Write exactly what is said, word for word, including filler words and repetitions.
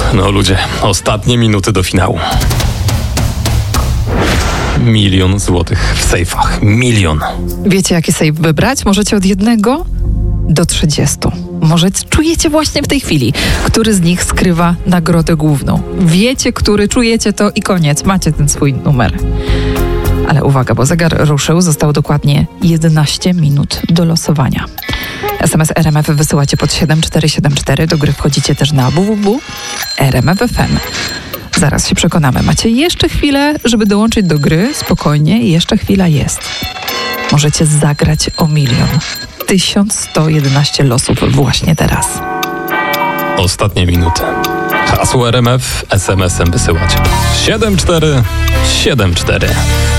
No ludzie, ostatnie minuty do finału. Milion złotych w sejfach. Milion. Wiecie, jaki sejf wybrać? Możecie od jednego do trzydziestu. Może czujecie właśnie w tej chwili, który z nich skrywa nagrodę główną. Wiecie, który, czujecie to i koniec. Macie ten swój numer. Ale uwaga, bo zegar ruszył. Zostało dokładnie jedenaście minut do losowania. S M S R M F wysyłacie pod siedem cztery siedem cztery. Do gry wchodzicie też na w w w kropka r m f kropka f m. Zaraz się przekonamy. Macie jeszcze chwilę, żeby dołączyć do gry. Spokojnie, jeszcze chwila jest. Możecie zagrać o milion. tysiąc sto jedenaście losów właśnie teraz. Ostatnie minuty. Hasło R M F S M S em wysyłacie. siedem cztery siedem cztery.